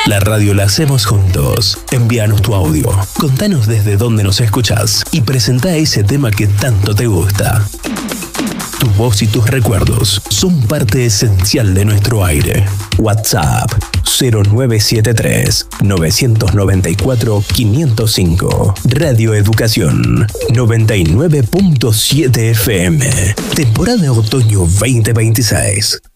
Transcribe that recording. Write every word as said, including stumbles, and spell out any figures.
La radio la hacemos juntos. Envíanos tu audio, contanos desde dónde nos escuchás y presentá ese tema que tanto te gusta. Tu voz y tus recuerdos son parte esencial de nuestro aire. WhatsApp cero nueve siete tres, nueve nueve cuatro, cinco cero cinco. Radio Educación noventa y nueve punto siete F M. Temporada otoño veinte veintiséis.